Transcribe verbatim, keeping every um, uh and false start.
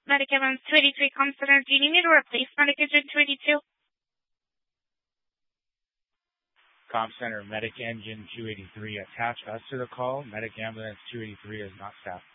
Medic Ambulance two eighty-three, Com Center. Do you need me to replace Medic Engine two eighty-two? Com Center, Medic Engine two eighty-three. Attach us to the call. Medic Ambulance two eighty-three is not staffed.